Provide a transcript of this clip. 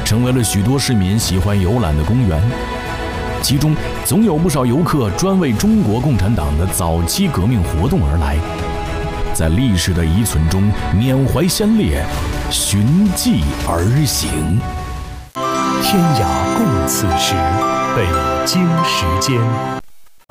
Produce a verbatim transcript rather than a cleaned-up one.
成为了许多市民喜欢游览的公园。其中总有不少游客专为中国共产党的早期革命活动而来，在历史的遗存中缅怀先烈，循迹而行。 天涯共此时，北京时间。